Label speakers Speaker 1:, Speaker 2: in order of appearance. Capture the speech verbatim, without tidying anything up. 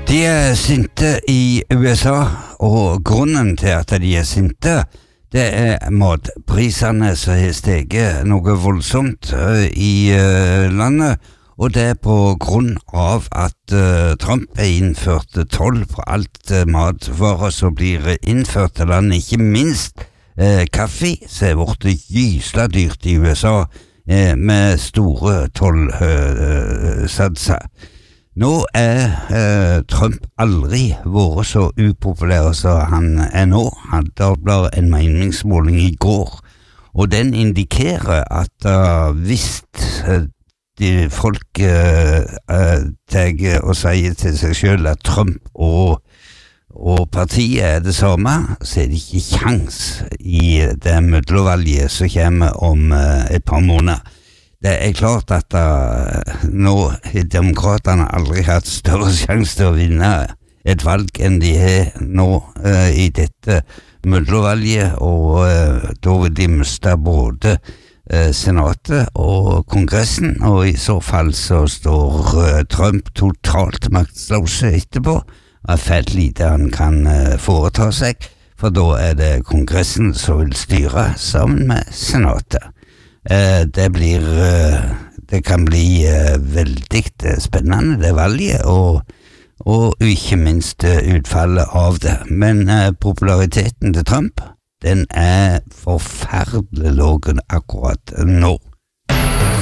Speaker 1: De er sinte i U S A, og grunnen til at de er sinte, det er matprisene som har steget noe voldsomt uh, i uh, landet, og det er på grunn av at uh, Trump har innført toll på alt uh, matvarer som blir innført til landet, ikke minst uh, kaffe, som er blitt gysla dyrt i U S A, uh, med store tollsatser. Uh, Nå er eh, Trump aldri vært så upopulær som han er nå. Han ble en meningsmåling i går, og den indikerer at uh, hvis uh, de folk uh, uh, tar og sier til seg selv at Trump og, og partiet er det samme, så er det ikke kjans i det mellomvalget som kommer om uh, et par måneder. Det er klart at uh, nå har demokraterne aldri hatt større sjanse til å vinne et valg enn de har nå uh, i dette mellomvalget, og uh, da vil de miste både uh, senatet og kongressen, og i så fall så står uh, Trump totalt maktløse etterpå, og fælt lite han kan uh, foreta seg, for da er det kongressen som vil styre sammen med senatet. Uh, det blir uh, det kan bli uh, veldig uh, spennende det valget, og, og ikke minst uh, utfallet av det. Men uh, populariteten til Trump, den er forferdelig lav akkurat nå.